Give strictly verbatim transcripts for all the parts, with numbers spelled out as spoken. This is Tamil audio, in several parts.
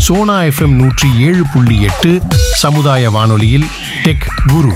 சோனா எஃப்எம் நூற்றி ஏழு புள்ளி எட்டு சமுதாய வானொலியில் டெக் குரு.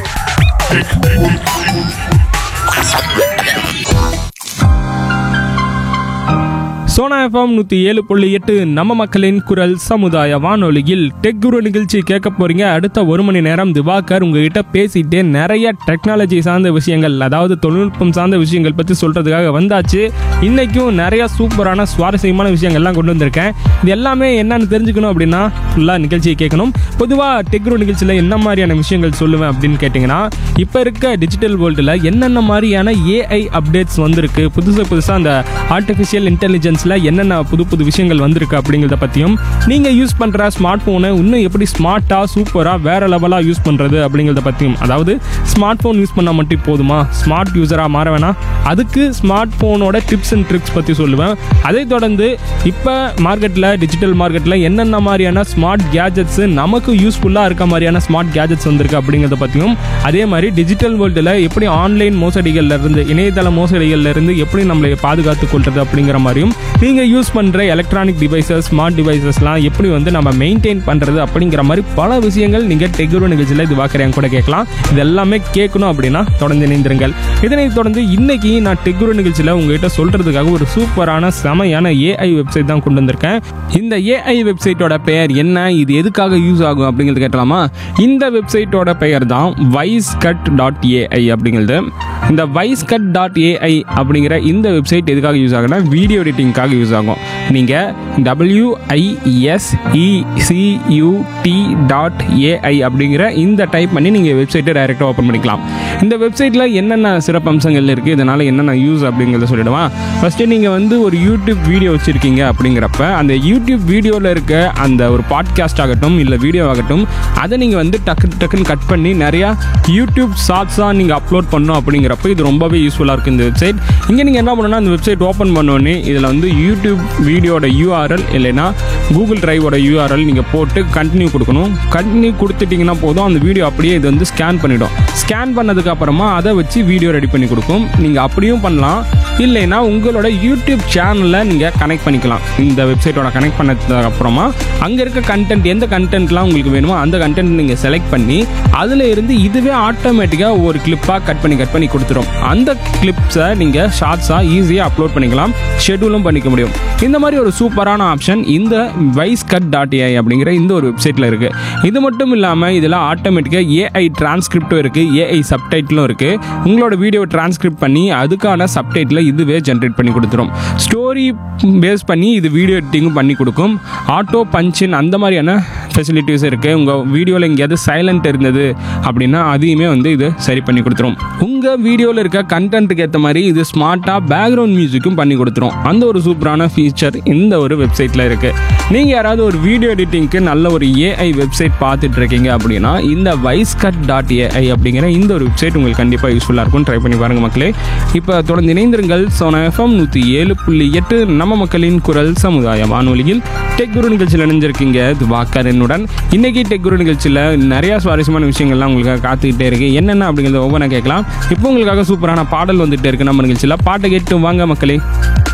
சோனா எஃப்எம் நூற்றி ஏழு புள்ளி எட்டு நம்ம மக்களின் குரல் சமுதாய வானொலியில் டெக் குரு நிகழ்ச்சி கேட்க போறீங்க. அடுத்த ஒரு மணி நேரம் திவாகர் உங்ககிட்ட பேசிட்டே நிறைய டெக்னாலஜி சார்ந்த விஷயங்கள், அதாவது தொழில்நுட்பம் சார்ந்த விஷயங்கள் பற்றி சொல்றதுக்காக வந்தாச்சு. இன்னைக்கும் நிறைய சூப்பரான சுவாரஸ்யமான விஷயங்கள்லாம் கொண்டு வந்திருக்கேன். இது எல்லாமே என்னன்னு தெரிஞ்சுக்கணும் அப்படின்னா ஃபுல்லாக நிகழ்ச்சியை கேட்கணும். பொதுவாக டெக் குரு நிகழ்ச்சியில் என்ன மாதிரியான விஷயங்கள் சொல்லுவேன் அப்படின்னு கேட்டிங்கன்னா, இப்போ இருக்க டிஜிட்டல் வேர்ல்டில் என்னென்ன மாதிரியான ஏஐ அப்டேட்ஸ் வந்திருக்கு, புதுசு புதுசாக அந்த ஆர்டிஃபிஷியல் இன்டெலிஜென்ஸ் என்னென்ன புது புது விஷயங்கள் வந்திருக்கு அப்படிங்கிறத பற்றியும், நீங்கள் யூஸ் பண்ணுற ஸ்மார்ட் ஃபோனை இன்னும் எப்படி ஸ்மார்ட்டாக சூப்பராக வேறு லெவலாக யூஸ் பண்ணுறது அப்படிங்கிறத பற்றியும், அதாவது ஸ்மார்ட் ஃபோன் யூஸ் பண்ணால் மட்டும் போதுமா, ஸ்மார்ட் யூஸராக மாற வேணாம், அதுக்கு ஸ்மார்ட் ஃபோனோட டிப்ஸ் அண்ட் ட்ரிக்ஸ் பற்றி சொல்லுவேன். அதை தொடர்ந்து இப்போ மார்க்கெட்டில் டிஜிட்டல் மார்க்கெட்டில் என்னென்ன மாதிரியான ஸ்மார்ட் கேஜெட்ஸு நமக்கு யூஸ்ஃபுல்லாக இருக்க மாதிரியான ஸ்மார்ட் கேஜெட்ஸ் வந்திருக்கு அப்படிங்கிறத பற்றியும், அதே மாதிரி டிஜிட்டல் வேர்ல்டில் எப்படி ஆன்லைன் மோசடிகள்லேருந்து, இணையதள மோசடிகள்லேருந்து எப்படி நம்மளை பாதுகாத்து கொள்வது அப்படிங்கிற மாதிரியும், நீங்கள் யூஸ் பண்ணுற எலக்ட்ரானிக் டிவைசஸ், ஸ்மார்ட் டிவைசஸ்லாம் எப்படி வந்து நம்ம மெயின்டைன் பண்ணுறது அப்படிங்கிற மாதிரி பல விஷயங்கள் நீங்கள் டெக் குரு நிகழ்ச்சியில் இது வாக்குறேன் கூட கேட்கலாம். இது எல்லாமே கேட்கணும் அப்படின்னா தொடர்ந்து இணைந்திருங்கள். இதனைத் தொடர்ந்து இன்னைக்கு நான் டெக் குரு நிகழ்ச்சியில் உங்ககிட்ட சொல்கிறதுக்காக ஒரு சூப்பரான செமையான ஏஐ வெப்சைட் தான் கொண்டு வந்திருக்கேன். இந்த ஏஐ வெப்சைட்டோட பெயர் என்ன, இது எதுக்காக யூஸ் ஆகும் அப்படிங்கிறது கேட்கலாமா? இந்த வெப்சைட்டோட பெயர் தான் வைஸ்கட் டாட் ஏஐ அப்படிங்கிறது. இந்த வைஸ்கட் டாட் ஏஐ அப்படிங்கிற இந்த வெப்சைட் எதுக்காக யூஸ் ஆகுனா, வீடியோ எடிட்டிங்காக யூஸ் ஆகும். நீங்கள் டபிள்யூஐஎஸ்இசியூடி டாட் ஏஐ அப்படிங்கிற இந்த டைப் பண்ணி நீங்கள் வெப்சைட்டை டைரெக்டாக ஓப்பன் பண்ணிக்கலாம். இந்த வெப்சைட்டில் என்னென்ன சிறப்பம்சங்கள் இருக்குது, இதனால் என்னென்ன யூஸ் அப்படிங்கிறத சொல்லிடுவான். ஃபஸ்ட்டு நீங்கள் வந்து ஒரு யூடியூப் வீடியோ வச்சுருக்கீங்க அப்படிங்கிறப்ப அந்த யூடியூப் வீடியோவில் இருக்க அந்த ஒரு பாட்காஸ்ட் ஆகட்டும் இல்லை வீடியோ ஆகட்டும், அதை நீங்கள் வந்து டக்கு டக்குன்னு கட் பண்ணி நிறையா யூடியூப் ஷார்ட்ஸாக நீங்கள் அப்லோட் பண்ணோம் அப்படிங்கிறப்ப இது ரொம்பவே யூஸ்ஃபுல்லாக இருக்குது இந்த வெப்சைட். இங்கே நீங்கள் என்ன பண்ணணும்னா, அந்த வெப்சைட் ஓப்பன் பண்ணோன்னே இதில் வந்து யூடியூப் வீடியோட யூஆர்எல் இல்லைன்னா கூகுள் டிரைவோட யூஆர்எல் நீங்கள் போட்டு கண்டினியூ கொடுக்கணும். கண்டினியூ கொடுத்துட்டிங்கன்னா போதும், அந்த வீடியோ அப்படியே இது வந்து ஸ்கேன் பண்ணிவிடும். ஸ்கேன் பண்ணதுக்கு அப்புறமா அதை வச்சு வீடியோ ரெடி பண்ணி கொடுக்கும். நீங்கள் அப்படியும் பண்ணலாம், இல்லைன்னா உங்களோட யூடியூப் சேனலில் நீங்கள் கனெக்ட் பண்ணிக்கலாம். இந்த வெப்சைட்டோட கனெக்ட் பண்ணதுக்கு அப்புறமா அங்கே இருக்க கண்டென்ட், எந்த கண்டென்ட்லாம் உங்களுக்கு வேணுமோ அந்த கண்டென்ட் நீங்கள் செலக்ட் பண்ணி அதில் இருந்து இதுவே ஆட்டோமேட்டிக்காக ஒரு கிளிப்பாக கட் பண்ணி கட் பண்ணி கொடுத்துரும். அந்த கிளிப்ஸை நீங்கள் ஷார்ட்ஸாக ஈஸியாக அப்லோட் பண்ணிக்கலாம், ஷெட்யூலும் பண்ணிக்க முடியும். இந்த மாதிரி ஒரு சூப்பரான ஆப்ஷன் இந்த வைஸ்கட் டாட் ஏஐ அப்படிங்கிற இந்த ஒரு வெப்சைட்டில் இருக்குது. இது மட்டும் இல்லாமல் இதில் ஆட்டோமேட்டிக்காக ஏஐ டிரான்ஸ்கிரிப்டும் இருக்குது, ஏஐ சப்டைட்டிலும் இருக்குது. உங்களோட வீடியோ டிரான்ஸ்கிரிப்ட் பண்ணி அதுக்கான சப்டைட்டில் இதுவே ஜென்ரேட் பண்ணி கொடுத்துரும். ஸ்டோரி பேஸ் பண்ணி இது வீடியோ எடிட்டிங்கும் பண்ணி கொடுக்கும். ஆட்டோ பஞ்சின் அந்த மாதிரியான ஃபெசிலிட்டிஸ் இருக்குது. உங்கள் வீடியோவில் எங்கேயாவது சைலண்ட் இருந்தது அப்படின்னா அதையுமே வந்து இது சரி பண்ணி கொடுத்துரும். உங்கள் வீடியோவில் இருக்க கண்டென்ட்டுக்கு ஏற்ற மாதிரி இது ஸ்மார்ட்டாக பேக்ரவுண்ட் மியூசிக்கும் பண்ணி கொடுத்துரும். அந்த ஒரு சூப்பரான ஃபீச்சர் இந்த ஒரு வெப்சைட்டில் இருக்குது. நீங்கள் யாராவது ஒரு வீடியோ எடிட்டிங்க்கு நல்ல ஒரு ஏஐ வெப்சைட் பார்த்துட்டு இருக்கீங்க அப்படின்னா இந்த வைஸ்கட் டாட் ஏஐ அப்படிங்கிற இந்த ஒரு வெப்சைட் உங்களுக்கு கண்டிப்பாக யூஸ்ஃபுல்லாக இருக்கும். ட்ரை பண்ணி பாருங்கள் மக்களே. இப்போ தொடர்ந்து இணைந்திருங்கள். சோனா எஃப்எம் நூற்றி ஏழு புள்ளி எட்டு நம்ம மக்களின் குரல் சமுதாய வானொலியில் டெக் குரு நிகழ்ச்சியில் இணைஞ்சிருக்கீங்க திவாகர் என்னுடன். இன்னைக்கு டெக் குரு நிகழ்ச்சியில் நிறையா சுவாரஸ்யமான விஷயங்கள்லாம் உங்களுக்காக காத்துக்கிட்டே இருக்கு. என்னென்ன அப்படிங்கிறத ஒவ்வொன்றா கேட்கலாம். இப்போ உங்களுக்காக சூப்பரான பாடல் வந்துகிட்டே இருக்கு நம்ம நிகழ்ச்சியில். பாட்டை கேட்டு வாங்க மக்களே.